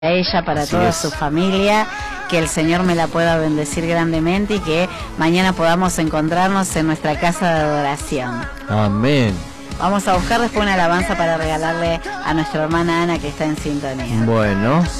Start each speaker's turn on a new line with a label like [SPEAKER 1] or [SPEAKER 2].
[SPEAKER 1] a ella, para
[SPEAKER 2] Así
[SPEAKER 1] toda
[SPEAKER 2] es.
[SPEAKER 1] su familia, que el Señor me la pueda bendecir grandemente y que mañana podamos encontrarnos en nuestra casa de adoración.
[SPEAKER 2] Amén.
[SPEAKER 1] Vamos a buscar después una alabanza para regalarle a nuestra hermana Ana, que está en sintonía.
[SPEAKER 2] Bueno.